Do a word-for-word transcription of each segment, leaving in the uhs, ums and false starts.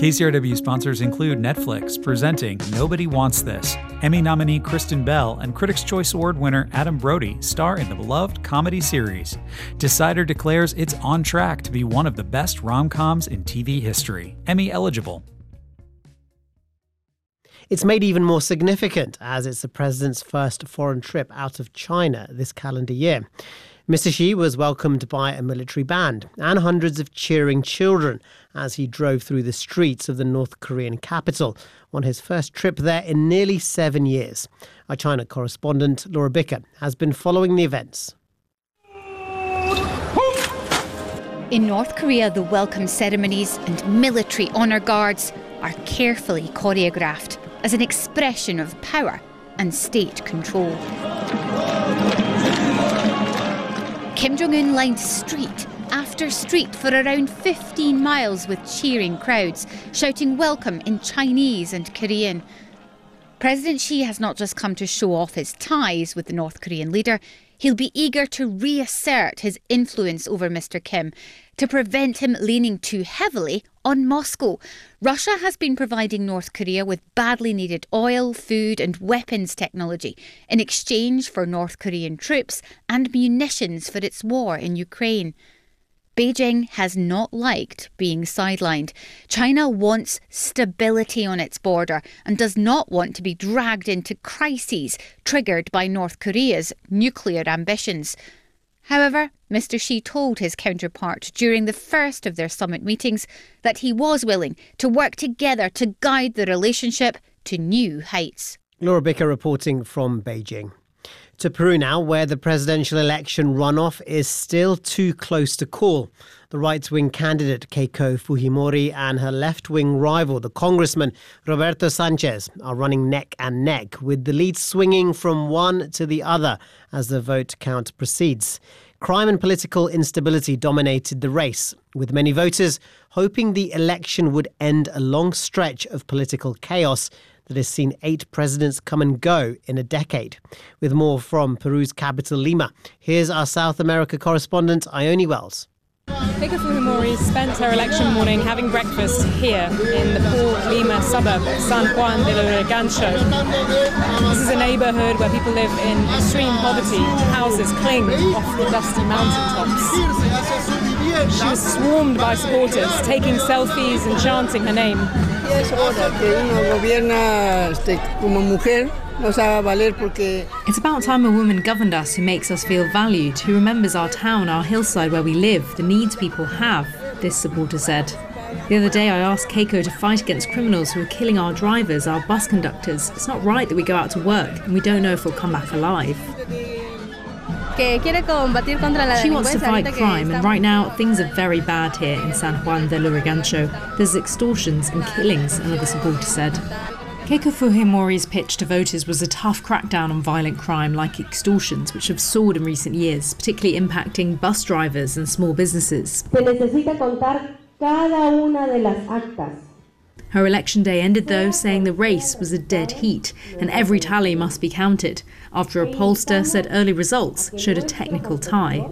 K C R W sponsors include Netflix, presenting Nobody Wants This. Emmy nominee Kristen Bell and Critics' Choice Award winner Adam Brody star in the beloved comedy series. Decider declares it's on track to be one of the best rom-coms in T V history. Emmy eligible. It's made even more significant as it's the president's first foreign trip out of China this calendar year. Mister Xi was welcomed by a military band and hundreds of cheering children as he drove through the streets of the North Korean capital on his first trip there in nearly seven years. Our China correspondent Laura Bicker has been following the events. In North Korea, the welcome ceremonies and military honour guards are carefully choreographed as an expression of power and state control. Kim Jong-un lined street after street for around fifteen miles with cheering crowds, shouting welcome in Chinese and Korean. President Xi has not just come to show off his ties with the North Korean leader, he'll be eager to reassert his influence over Mister Kim to prevent him leaning too heavily on Moscow. Russia has been providing North Korea with badly needed oil, food and weapons technology in exchange for North Korean troops and munitions for its war in Ukraine. Beijing has not liked being sidelined. China wants stability on its border and does not want to be dragged into crises triggered by North Korea's nuclear ambitions. However, Mister Xi told his counterpart during the first of their summit meetings that he was willing to work together to guide the relationship to new heights. Laura Bicker reporting from Beijing. To Peru now, where the presidential election runoff is still too close to call. The right-wing candidate Keiko Fujimori and her left-wing rival, the congressman Roberto Sanchez, are running neck and neck, with the lead swinging from one to the other as the vote count proceeds. Crime and political instability dominated the race, with many voters hoping the election would end a long stretch of political chaos that has seen eight presidents come and go in a decade. With more from Peru's capital, Lima, here's our South America correspondent, Ione Wells. Keiko Fujimori spent her election morning having breakfast here in the poor Lima suburb of San Juan de Lurigancho. This is a neighbourhood where people live in extreme poverty. Houses cling off the dusty mountaintops. She was swarmed by supporters, taking selfies and chanting her name. It's about time a woman governed us who makes us feel valued, who remembers our town, our hillside where we live, the needs people have, this supporter said. The other day I asked Keiko to fight against criminals who are killing our drivers, our bus conductors. It's not right that we go out to work and we don't know if we'll come back alive. She wants to fight crime, and right now things are very bad here in San Juan de Lurigancho. There's extortions and killings, another supporter said. Keiko Fujimori's pitch to voters was a tough crackdown on violent crime like extortions, which have soared in recent years, particularly impacting bus drivers and small businesses. Her election day ended, though, saying the race was a dead heat and every tally must be counted, after a pollster said early results showed a technical tie.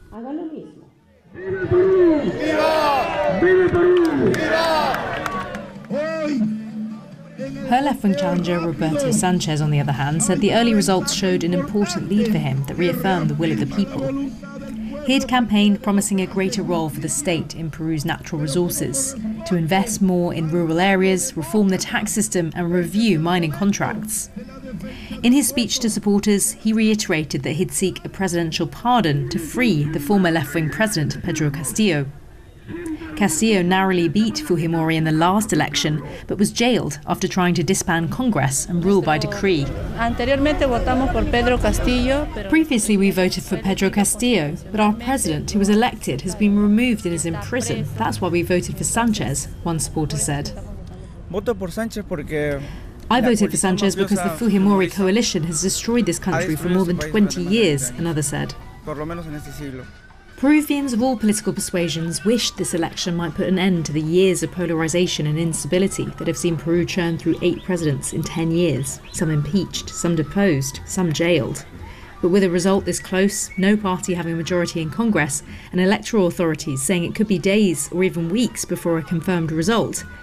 Her left-wing challenger, Roberto Sanchez, on the other hand, said the early results showed an important lead for him that reaffirmed the will of the people. He had campaigned promising a greater role for the state in Peru's natural resources, to invest more in rural areas, reform the tax system and review mining contracts. In his speech to supporters, he reiterated that he'd seek a presidential pardon to free the former left-wing president, Pedro Castillo. Castillo narrowly beat Fujimori in the last election, but was jailed after trying to disband Congress and rule by decree. Previously we voted for Pedro Castillo, but our president, who was elected, has been removed and is in prison. That's why we voted for Sanchez, one supporter said. I voted for Sanchez because the Fujimori coalition has destroyed this country for more than twenty years, another said. Peruvians of all political persuasions wished this election might put an end to the years of polarisation and instability that have seen Peru churn through eight presidents in ten years, some impeached, some deposed, some jailed. But with a result this close, no party having a majority in Congress, and electoral authorities saying it could be days or even weeks before a confirmed result,